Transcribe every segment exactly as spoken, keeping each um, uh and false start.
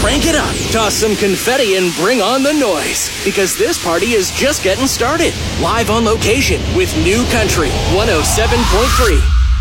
Crank it up, toss some confetti, and bring on the noise. Because this party is just getting started. Live on location with New Country one oh seven point three.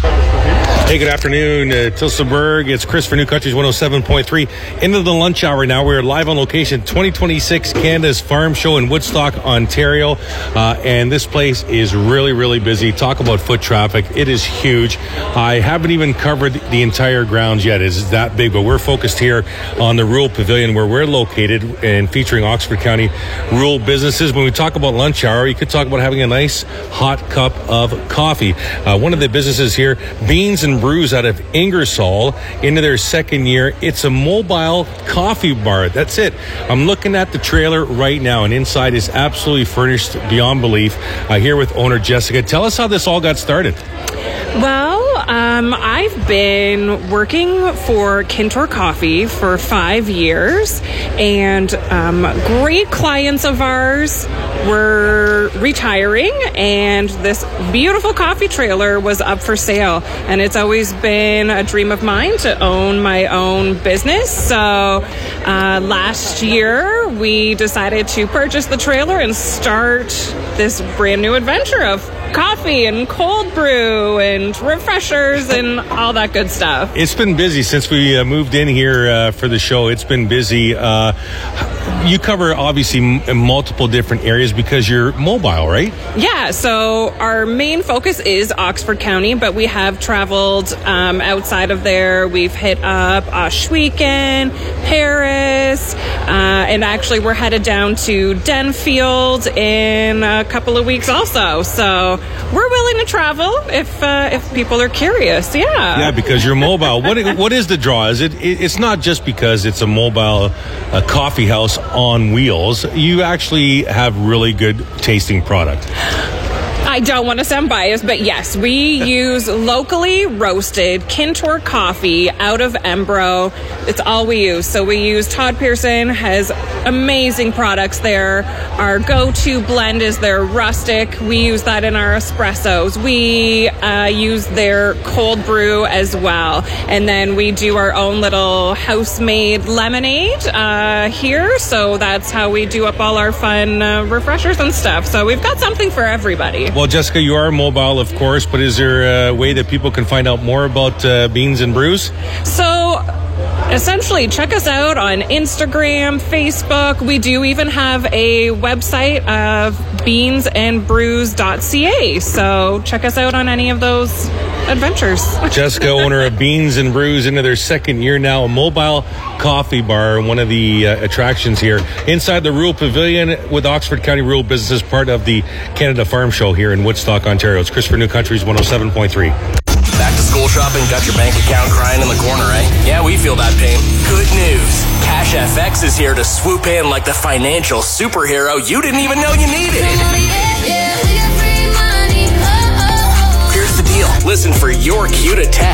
Hey, good afternoon, uh, Tillsonburg. It's Chris for New Country's one oh seven point three. Into the lunch hour now. We're live on location, twenty twenty-six Canada's Farm Show in Woodstock, Ontario. Uh, and this place is really, really busy. Talk about foot traffic. It is huge. I haven't even covered the entire grounds yet. It's that big, but we're focused here on the Rural Pavilion where we're located and featuring Oxford County rural businesses. When we talk about lunch hour, you could talk about having a nice hot cup of coffee. Uh, one of the businesses here, Beans and Brews out of Ingersoll, into their second year. It's a mobile coffee bar. That's it. I'm looking at the trailer right now, and inside is absolutely furnished beyond belief. Uh, here with owner Jessica. Tell us how this all got started. Well, um, I've been working for Kintor Coffee for five years, and um, great clients of ours were retiring, and this beautiful coffee trailer was up for sale. And it's always been a dream of mine to own my own business. So uh, last year, we decided to purchase the trailer and start this brand new adventure of coffee and cold brew and refreshers and all that good stuff. It's been busy since we uh, moved in here uh, for the show. It's been busy. Uh, you cover obviously m- multiple different areas because you're mobile, right? Yeah, so our main focus is Oxford County, but we have traveled um, outside of there. We've hit up Ohsweken, Paris, uh, and actually we're headed down to Denfield in a couple of weeks also. So we're willing to travel if uh, if people are curious. Yeah. Yeah, because you're mobile. What what is the draw? Is it? It's not just because it's a mobile uh, coffee house on wheels. You actually have really good tasting product. I don't want to sound biased, but yes, we use locally roasted Kintor coffee out of Embro. It's all we use. So we use Todd Pearson, has amazing products there. Our go-to blend is their rustic. We use that in our espressos. We uh, use their cold brew as well. And then we do our own little house-made lemonade uh, here. So that's how we do up all our fun uh, refreshers and stuff. So we've got something for everybody. Well, Jessica, you are mobile, of course, but is there a way that people can find out more about uh, Beans and Brews? So, essentially, check us out on Instagram, Facebook. We do even have a website of beans and brews dot c a. So, check us out on any of those adventures. Jessica, owner of Beans and Brews, into their second year now, a mobile coffee bar, one of the uh, attractions here inside the Rural Pavilion with Oxford County Rural Businesses, part of the Canada Farm Show here in Woodstock, Ontario. It's Chris for New Country's one oh seven point three. Back to school shopping, got your bank account crying in the corner, eh? Yeah, we feel that pain. Good news. Cash F X is here to swoop in like the financial superhero you didn't even know you needed. Here's the deal. Listen for your cue to text.